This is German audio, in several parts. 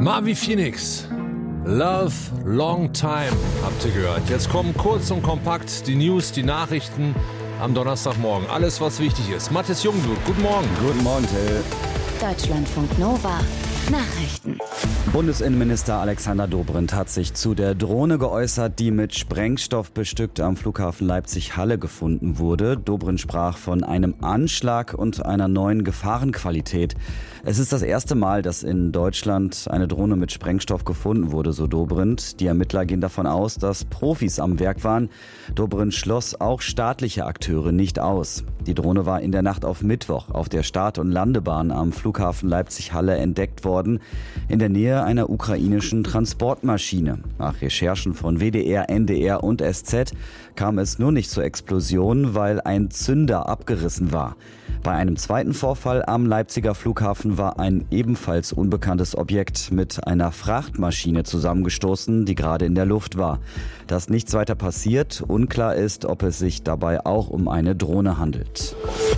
Marvi Phoenix, Love Long Time, habt ihr gehört. Jetzt kommen kurz und kompakt die News, die Nachrichten am Donnerstagmorgen. Alles, was wichtig ist. Mathis Jungblut, guten Morgen. Guten Morgen, Till. Deutschlandfunk Nova. Nachrichten. Bundesinnenminister Alexander Dobrindt hat sich zu der Drohne geäußert, die mit Sprengstoff bestückt am Flughafen Leipzig-Halle gefunden wurde. Dobrindt sprach von einem Anschlag und einer neuen Gefahrenqualität. Es ist das erste Mal, dass in Deutschland eine Drohne mit Sprengstoff gefunden wurde, so Dobrindt. Die Ermittler gehen davon aus, dass Profis am Werk waren. Dobrindt schloss auch staatliche Akteure nicht aus. Die Drohne war in der Nacht auf Mittwoch auf der Start- und Landebahn am Flughafen Leipzig-Halle entdeckt worden, in der Nähe einer ukrainischen Transportmaschine. Nach Recherchen von WDR, NDR und SZ kam es nur nicht zur Explosion, weil ein Zünder abgerissen war. Bei einem zweiten Vorfall am Leipziger Flughafen war ein ebenfalls unbekanntes Objekt mit einer Frachtmaschine zusammengestoßen, die gerade in der Luft war. Dass nichts weiter passiert, unklar ist, ob es sich dabei auch um eine Drohne handelt.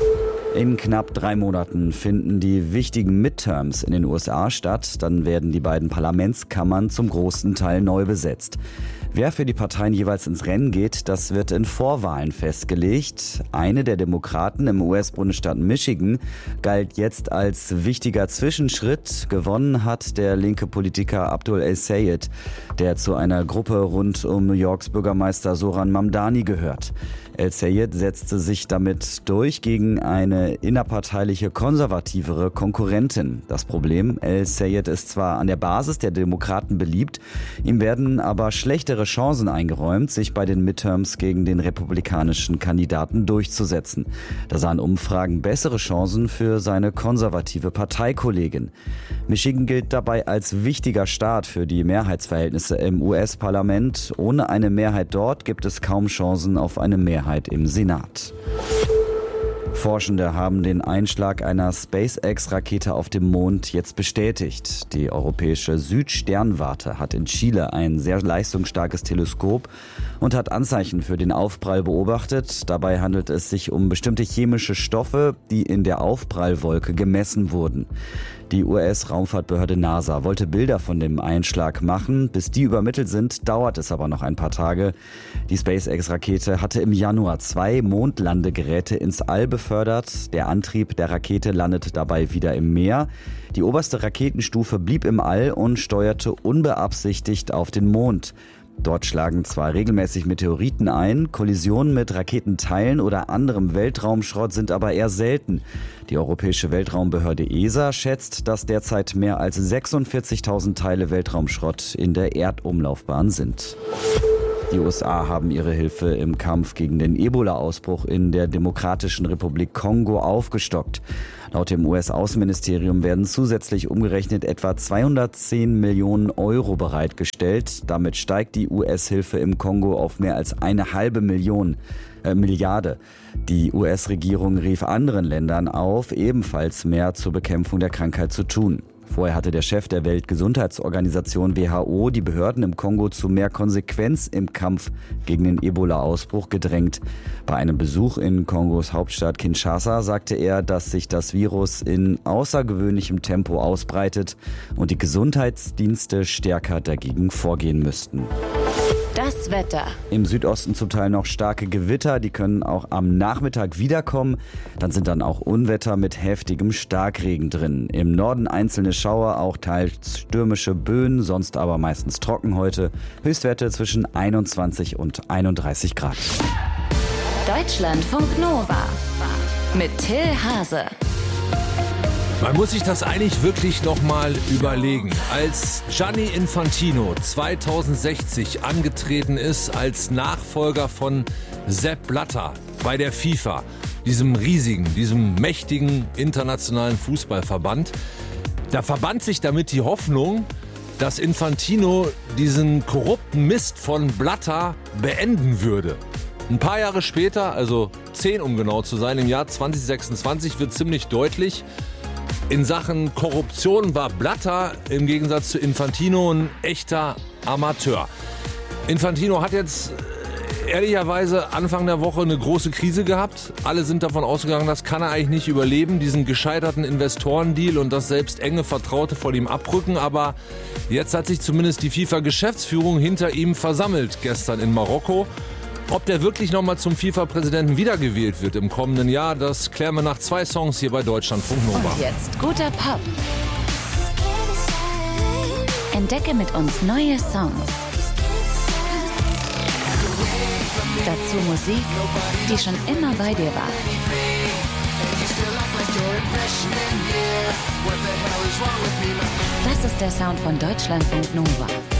In knapp 3 Monaten finden die wichtigen Midterms in den USA statt. Dann werden die beiden Parlamentskammern zum großen Teil neu besetzt. Wer für die Parteien jeweils ins Rennen geht, das wird in Vorwahlen festgelegt. Eine der Demokraten im US-Bundesstaat Michigan galt jetzt als wichtiger Zwischenschritt. Gewonnen hat der linke Politiker Abdul El-Sayed, der zu einer Gruppe rund um New Yorks Bürgermeister Zohran Mamdani gehört. El-Sayed setzte sich damit durch gegen eine innerparteiliche, konservativere Konkurrentin. Das Problem, El-Sayed ist zwar an der Basis der Demokraten beliebt, ihm werden aber schlechtere Chancen eingeräumt, sich bei den Midterms gegen den republikanischen Kandidaten durchzusetzen. Da sahen Umfragen bessere Chancen für seine konservative Parteikollegin. Michigan gilt dabei als wichtiger Staat für die Mehrheitsverhältnisse im US-Parlament. Ohne eine Mehrheit dort gibt es kaum Chancen auf eine Mehrheit im Senat. Forschende haben den Einschlag einer SpaceX-Rakete auf dem Mond jetzt bestätigt. Die europäische Südsternwarte hat in Chile ein sehr leistungsstarkes Teleskop und hat Anzeichen für den Aufprall beobachtet. Dabei handelt es sich um bestimmte chemische Stoffe, die in der Aufprallwolke gemessen wurden. Die US-Raumfahrtbehörde NASA wollte Bilder von dem Einschlag machen. Bis die übermittelt sind, dauert es aber noch ein paar Tage. Die SpaceX-Rakete hatte im Januar 2 Mondlandegeräte ins All befördert. Der Antrieb der Rakete landet dabei wieder im Meer. Die oberste Raketenstufe blieb im All und steuerte unbeabsichtigt auf den Mond. Dort schlagen zwar regelmäßig Meteoriten ein, Kollisionen mit Raketenteilen oder anderem Weltraumschrott sind aber eher selten. Die Europäische Weltraumbehörde ESA schätzt, dass derzeit mehr als 46.000 Teile Weltraumschrott in der Erdumlaufbahn sind. Die USA haben ihre Hilfe im Kampf gegen den Ebola-Ausbruch in der Demokratischen Republik Kongo aufgestockt. Laut dem US-Außenministerium werden zusätzlich umgerechnet etwa 210 Millionen Euro bereitgestellt. Damit steigt die US-Hilfe im Kongo auf mehr als 1,5 Milliarde. Die US-Regierung rief anderen Ländern auf, ebenfalls mehr zur Bekämpfung der Krankheit zu tun. Vorher hatte der Chef der Weltgesundheitsorganisation WHO die Behörden im Kongo zu mehr Konsequenz im Kampf gegen den Ebola-Ausbruch gedrängt. Bei einem Besuch in Kongos Hauptstadt Kinshasa sagte er, dass sich das Virus in außergewöhnlichem Tempo ausbreitet und die Gesundheitsdienste stärker dagegen vorgehen müssten. Das Wetter. Im Südosten zum Teil noch starke Gewitter, die können auch am Nachmittag wiederkommen. Dann sind dann auch Unwetter mit heftigem Starkregen drin. Im Norden einzelne Schauer, auch teils stürmische Böen, sonst aber meistens trocken heute. Höchstwerte zwischen 21 und 31 Grad. Deutschlandfunk Nova mit Till Hase. Man muss sich das eigentlich wirklich nochmal überlegen. Als Gianni Infantino 2060 angetreten ist als Nachfolger von Sepp Blatter bei der FIFA, diesem mächtigen internationalen Fußballverband, da verband sich damit die Hoffnung, dass Infantino diesen korrupten Mist von Blatter beenden würde. Ein paar Jahre später, also 10 um genau zu sein, im Jahr 2026 wird ziemlich deutlich, in Sachen Korruption war Blatter im Gegensatz zu Infantino ein echter Amateur. Infantino hat jetzt ehrlicherweise Anfang der Woche eine große Krise gehabt. Alle sind davon ausgegangen, das kann er eigentlich nicht überleben, diesen gescheiterten Investorendeal und dass selbst enge Vertraute vor ihm abrücken. Aber jetzt hat sich zumindest die FIFA-Geschäftsführung hinter ihm versammelt, gestern in Marokko. Ob der wirklich nochmal zum FIFA-Präsidenten wiedergewählt wird im kommenden Jahr, das klären wir nach 2 Songs hier bei Deutschlandfunk Nova. Und jetzt guter Pop. Entdecke mit uns neue Songs. Dazu Musik, die schon immer bei dir war. Das ist der Sound von Deutschlandfunk Nova.